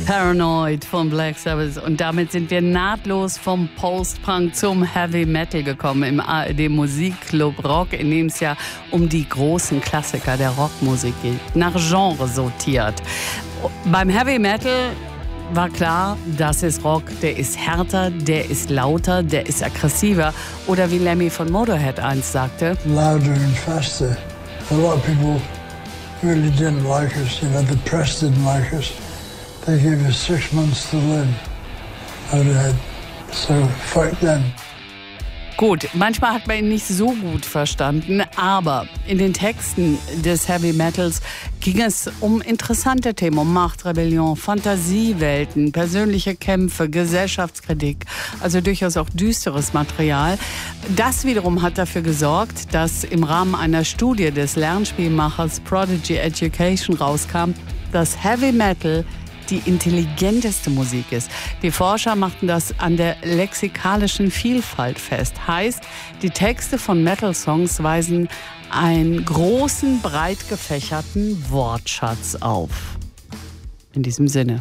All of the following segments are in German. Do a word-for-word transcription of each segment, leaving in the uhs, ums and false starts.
Paranoid von Black Sabbath. Und damit sind wir nahtlos vom Post-Punk zum Heavy Metal gekommen im A R D Musikclub Rock, in dem es ja um die großen Klassiker der Rockmusik geht, nach Genre sortiert. Beim Heavy Metal war klar, das ist Rock, der ist härter, der ist lauter, der ist aggressiver. Oder wie Lemmy von Motorhead einst sagte: Louder and faster. A lot of people really didn't like us, you know, the press didn't like us. They gave us six months to live. And, so fuck them. Gut, manchmal hat man ihn nicht so gut verstanden, aber in den Texten des Heavy Metals ging es um interessante Themen, um Macht, Rebellion, Fantasiewelten, persönliche Kämpfe, Gesellschaftskritik, also durchaus auch düsteres Material. Das wiederum hat dafür gesorgt, dass im Rahmen einer Studie des Lernspielmachers Prodigy Education rauskam, dass Heavy Metal die intelligenteste Musik ist. Die Forscher machten das an der lexikalischen Vielfalt fest. Heißt, die Texte von Metal-Songs weisen einen großen, breit gefächerten Wortschatz auf. In diesem Sinne.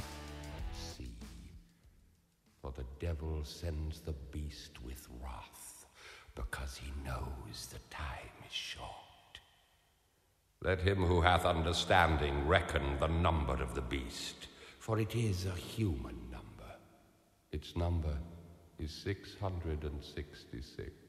For the devil sends the beast with wrath, because he knows the time is short. Let him who hath understanding reckon the number of the beast. For it is a human number. Its number is six hundred sixty-six.